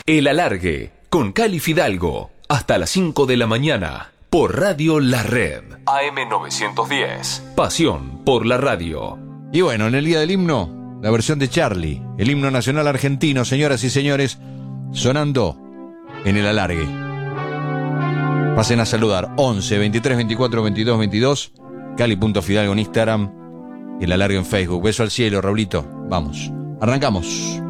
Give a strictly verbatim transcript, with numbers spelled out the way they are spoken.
El Alargue, con Cali Fidalgo, hasta las cinco de la mañana, por Radio La Red. A M novecientos diez, pasión por la radio. Y bueno, en el día del himno, la versión de Charlie, el himno nacional argentino, señoras y señores, sonando en El Alargue. Pasen a saludar, once, veintitrés, veinticuatro, veintidós, veintidós, Cali.Fidalgo en Instagram, El Alargue en Facebook. Beso al cielo, Raulito. Vamos, arrancamos.